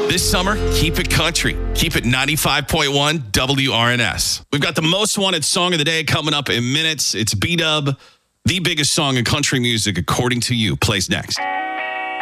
This summer, keep it country. Keep it 95.1 WRNS. We've got the most wanted song of the day coming up in minutes. It's B-Dub, the biggest song in country music, according to you. Plays next.